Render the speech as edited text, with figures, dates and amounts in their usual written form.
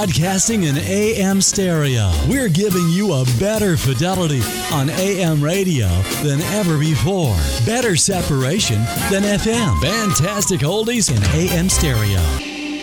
Broadcasting in AM stereo, we're giving you a better fidelity on AM radio than ever before. Better separation than FM. Fantastic oldies in AM stereo.